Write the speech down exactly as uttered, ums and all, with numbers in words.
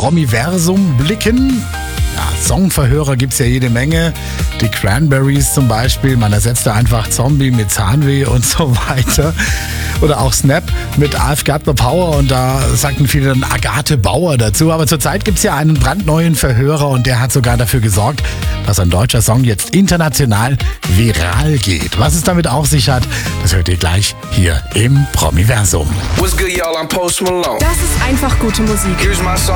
Promiversum blicken. Ja, Songverhörer gibt's ja jede Menge. Die Cranberries zum Beispiel. Man ersetzt da einfach Zombie mit Zahnweh und so weiter. Oder auch Snap mit I've Got the Power. Und da sagten viele dann Agathe Bauer dazu. Aber zurzeit gibt's ja einen brandneuen Verhörer und der hat sogar dafür gesorgt, dass ein deutscher Song jetzt international viral geht. Was es damit auf sich hat, das hört ihr gleich hier im Promiversum. What's good, y'all? I'm Post Malone. Das ist einfach gute Musik. Here's my song.